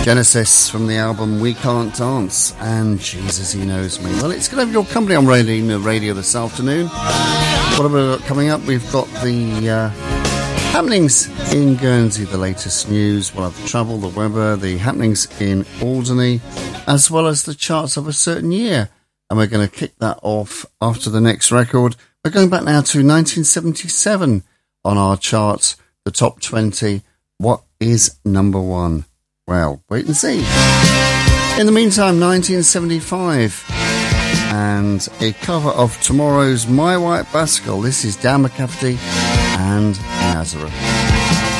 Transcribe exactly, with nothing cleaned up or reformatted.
Genesis from the album We Can't Dance and Jesus He Knows Me. Well, it's going to have your company on radio, radio this afternoon. What have we got coming up? We've got the uh, happenings in Guernsey, the latest news. We'll have the travel, the weather, the happenings in Alderney, as well as the charts of a certain year. And we're going to kick that off after the next record. We're going back now to nineteen seventy-seven on our charts, the top twenty. What is number one? Well, wait and see. In the meantime, nineteen seventy-five, and a cover of tomorrow's My White Bicycle. This is Dan McCafferty and Nazareth.